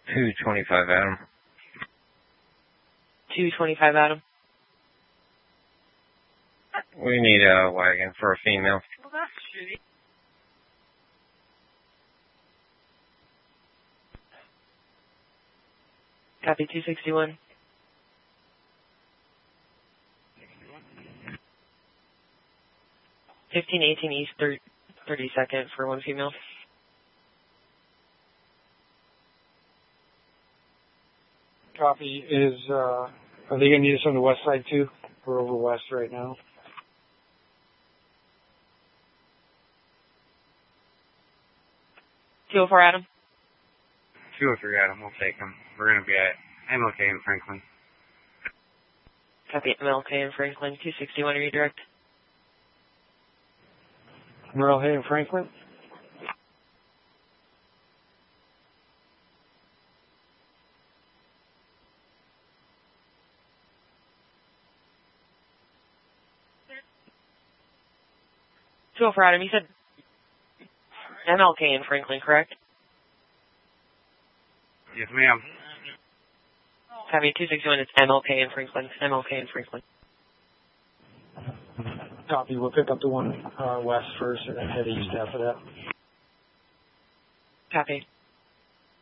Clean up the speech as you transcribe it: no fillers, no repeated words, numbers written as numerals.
225 Adam. 225 Adam. We need a wagon for a female. Well, that's shitty. Copy 261. 1518 East 32nd for one female. Copy. Are they going to need us on the west side too? We're over west right now. Two for Adam. 203 Adam, we'll take him. We're going to be at MLK in Franklin. Copy MLK in Franklin. 261 redirect. MLK in Franklin. Two for Adam. You said MLK in Franklin, correct? Yes, ma'am. Copy 261. It's MLK in Franklin. MLK in Franklin. Copy. We'll pick up the one west first and then head east after that. Copy.